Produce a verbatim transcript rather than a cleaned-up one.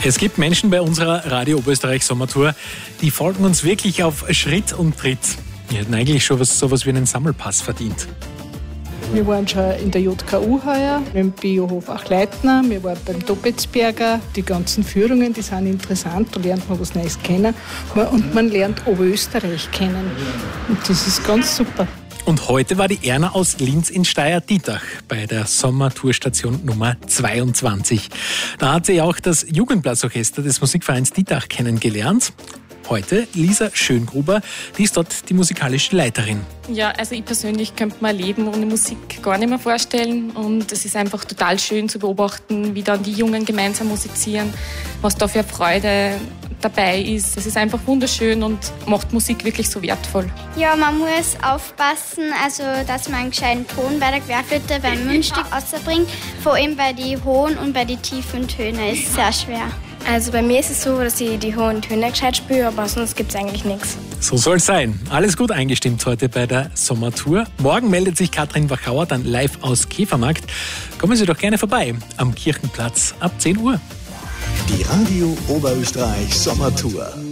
Es gibt Menschen bei unserer Radio Oberösterreich Sommertour, die folgen uns wirklich auf Schritt und Tritt. Die hätten eigentlich schon was, sowas wie einen Sammelpass verdient. Wir waren schon in der J K U heuer, im Biohof Achleitner, wir waren beim Topitzberger. Die ganzen Führungen, die sind interessant, da lernt man was Neues kennen und man lernt Oberösterreich kennen. Und das ist ganz super. Und heute war die Erna aus Linz in Steyr-Dietach bei der Sommertourstation Nummer zweiundzwanzig. Da hat sie auch das Jugendblasorchester des Musikvereins Dietach kennengelernt. Heute Lisa Schöngruber, die ist dort die musikalische Leiterin. Ja, also ich persönlich könnte mir ein Leben ohne Musik gar nicht mehr vorstellen. Und es ist einfach total schön zu beobachten, wie dann die Jungen gemeinsam musizieren, was da für Freude dabei ist. Es ist einfach wunderschön und macht Musik wirklich so wertvoll. Ja, man muss aufpassen, also dass man einen gescheiten Ton bei der Querflöte beim Mundstück rausbringt. Vor allem bei den hohen und bei den tiefen Tönen ist es sehr schwer. Also bei mir ist es so, dass ich die hohen Töne gescheit spüre, aber sonst gibt es eigentlich nichts. So soll es sein. Alles gut eingestimmt heute bei der Sommertour. Morgen meldet sich Katrin Wachauer dann live aus Käfermarkt. Kommen Sie doch gerne vorbei am Kirchenplatz ab zehn Uhr. Die Radio Oberösterreich Sommertour.